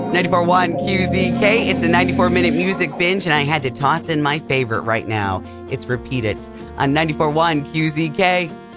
94.1 QZK. It's a 94-minute music binge, and I had to toss in my favorite right now. It's Repeat It on 94.1 QZK.